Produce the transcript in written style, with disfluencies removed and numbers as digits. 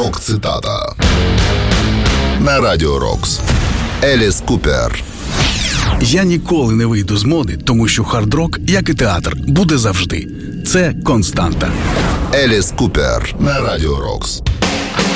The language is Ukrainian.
Рок-цитата на Радіо Рокс. Еліс Купер. Я ніколи не вийду з моди, тому що хард-рок, як і театр, буде завжди. Це константа. Еліс Купер на Радіо Рокс.